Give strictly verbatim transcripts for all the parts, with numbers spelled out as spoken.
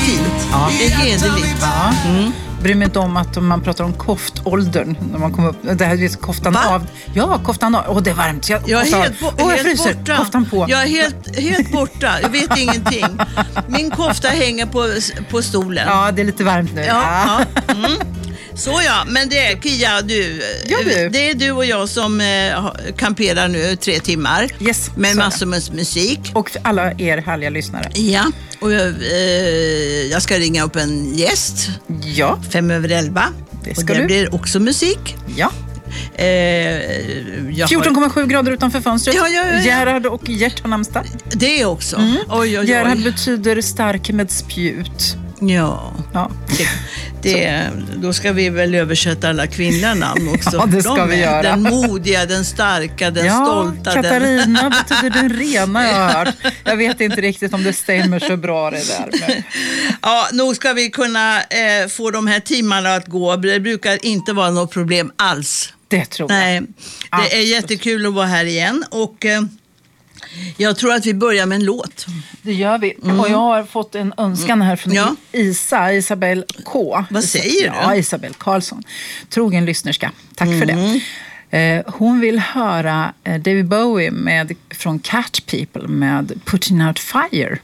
fint. Ja. Det är hederligt. Ja. Mm. Bryr mig inte om att man pratar om koftåldern när man kommer upp. Det här är koftan Va? av. Ja, koftan av. Åh, det är varmt. Jag, Jag är koftan, helt, bo- åh, jag helt fryser. borta. Koftan på. Jag är helt, helt borta. Jag vet ingenting. Min kofta hänger på, på stolen. Ja, det är lite varmt nu. Ja, ja. Mm. Så ja, men det är Kia, du, Ja, du. det är du och jag som eh, kamperar nu tre timmar Yes, med så. massor med musik. Och för alla er härliga lyssnare. Ja, och jag, eh, jag ska ringa upp en gäst, Ja, fem över elva. Det ska och det du. blir också musik. ja. Eh, jag fjorton komma har, sju grader utanför fönstret. Ja, ja, ja, ja. Gerhard och Gert har namnsdag. det också. Mm. Oj, oj, Gerhard oj. betyder stark med spjut. Ja, Ja, det, det, då ska vi väl översätta alla kvinnliga namn också. Ja, det ska De vi är göra. Den modiga, den starka, den ja stolta. Den... Katarina betyder den rena, jag har hört. Jag vet inte riktigt om det stämmer så bra det där. Men... Ja, nog ska vi kunna eh, få de här timmarna att gå. Det brukar inte vara något problem alls. Det tror jag. Nej, det Absolut. är jättekul att vara här igen och eh, jag tror att vi börjar med en låt. Det gör vi. Mm. Och jag har fått en önskan här från Ja. Isa, Isabel K. Vad säger ja, du? Isabel Karlsson. Trogen lyssnerska. Tack Mm. för det. Eh, hon vill höra eh, David Bowie med, från Cat People med Putting Out Fire.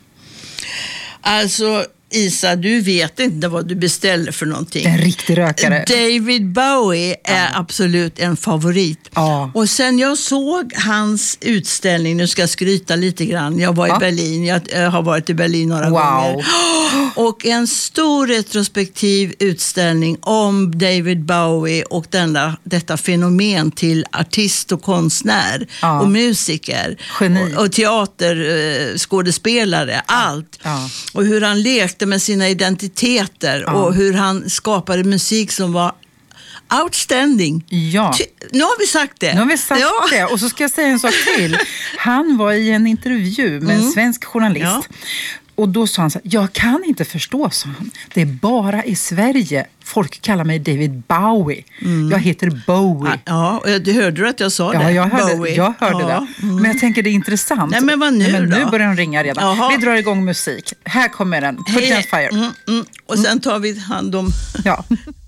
Alltså Isa, du vet inte vad du beställer för någonting. En riktig rökare. David Bowie är absolut en favorit. Ja. Och sen jag såg hans utställning, nu ska jag skryta lite grann. Jag var i Ja. Berlin, jag eh, har varit i Berlin några Wow. gånger. Och en stor retrospektiv utställning om David Bowie och denna, detta fenomen till artist och konstnär Ja. och musiker. Geni. Och, och teaterskådespelare, allt. Ja. Och hur han lekte med sina identiteter Ja. och hur han skapade musik som var outstanding. Ja. Ty- nu har vi sagt det. Nu har vi sagt Ja. det. Och så ska jag säga en sak till. Han var i en intervju med en svensk journalist. Ja. Och då sa han så här, jag kan inte förstå, sa han. Det är bara i Sverige folk kallar mig David Bowie. Jag heter Bowie. Ja, och du hörde att jag sa Ja, det? jag hörde, Bowie. jag hörde Ja. det. Men jag tänker det är intressant. Nej, men vad nu men nu då? börjar den ringa redan. Jaha. Vi drar igång musik. Här kommer den. Put Hej. on fire. Mm, mm. Och sen tar vi hand om... Ja.